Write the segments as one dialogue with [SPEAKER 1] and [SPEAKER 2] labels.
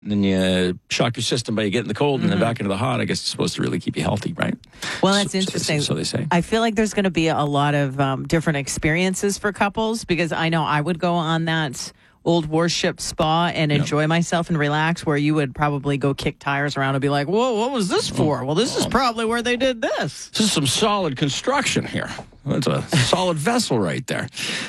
[SPEAKER 1] then you shock your system by getting the cold and then back into the hot. I guess it's supposed to really keep you healthy, right?
[SPEAKER 2] Well, that's interesting.
[SPEAKER 1] So they say.
[SPEAKER 2] I feel like there's going to be a lot of different experiences for couples because I know I would go on that old warship spa and enjoy myself and relax, where you would probably go kick tires around and be like, whoa, what was this for? Well, this is probably where they did this.
[SPEAKER 1] This is some solid construction here. That's a solid vessel right there.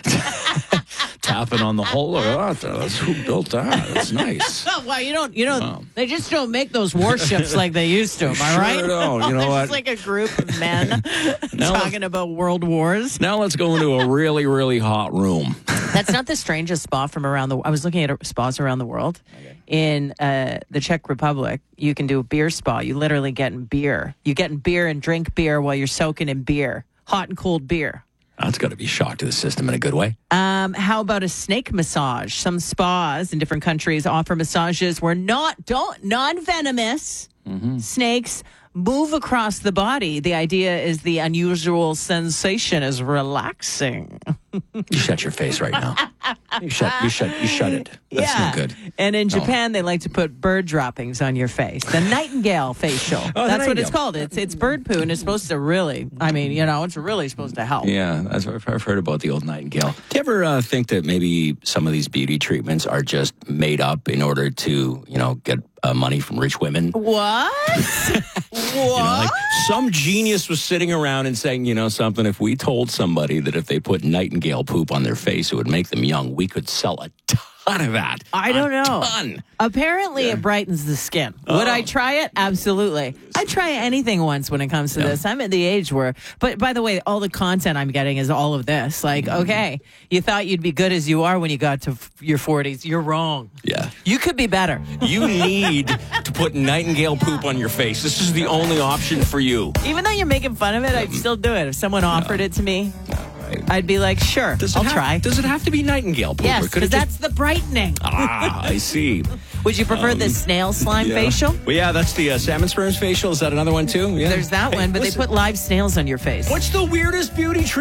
[SPEAKER 1] Tapping on the hole. That's who built that. That's nice.
[SPEAKER 2] Well, you don't. Wow. They just don't make those warships like they used to. Am I right?
[SPEAKER 1] Sure don't. You know what?
[SPEAKER 2] It's like a group of men talking about world wars.
[SPEAKER 1] Now let's go into a really, really hot room.
[SPEAKER 2] That's not the strangest spa from around the. I was looking at spas around the world. Okay. In the Czech Republic, you can do a beer spa. You literally get in beer. You get in beer and drink beer while you're soaking in beer, hot and cold beer.
[SPEAKER 1] That's got to be a shock to the system in a good way.
[SPEAKER 2] How about a snake massage? Some spas in different countries offer massages where non-venomous snakes move across the body. The idea is the unusual sensation is relaxing.
[SPEAKER 1] You shut your face right now. You shut it. That's not good.
[SPEAKER 2] And in Japan, they like to put bird droppings on your face. The nightingale facial. That's what it's called. It's bird poo, and it's supposed to really, it's really supposed to help.
[SPEAKER 1] Yeah, I've heard about the old nightingale. Do you ever think that maybe some of these beauty treatments are just made up in order to, get money from rich women?
[SPEAKER 2] What? What?
[SPEAKER 1] Some genius was sitting around and saying, something, if we told somebody that if they put nightingale poop on their face, it would make them young, we could sell a ton of that.
[SPEAKER 2] I don't know.
[SPEAKER 1] Ton.
[SPEAKER 2] Apparently, it brightens the skin. Would I try it? Absolutely. I'd try anything once when it comes to this. I'm at the age where, but by the way, all the content I'm getting is all of this. Like, okay, you thought you'd be good as you are when you got to your 40s. You're wrong.
[SPEAKER 1] Yeah.
[SPEAKER 2] You could be better.
[SPEAKER 1] You need to put nightingale poop on your face. This is the only option for you.
[SPEAKER 2] Even though you're making fun of it, I'd still do it. If someone offered it to me, I'd be like, sure, I'll try.
[SPEAKER 1] Does it have to be nightingale poop?
[SPEAKER 2] Yes, because that's the brightening.
[SPEAKER 1] I see.
[SPEAKER 2] Would you prefer the snail slime facial?
[SPEAKER 1] Well, yeah, that's the salmon sperms facial. Is that another one, too? Yeah.
[SPEAKER 2] There's that one, but they put live snails on your face.
[SPEAKER 1] What's the weirdest beauty treatment